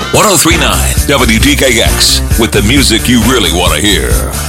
1039 WDKX with the music you really want to hear.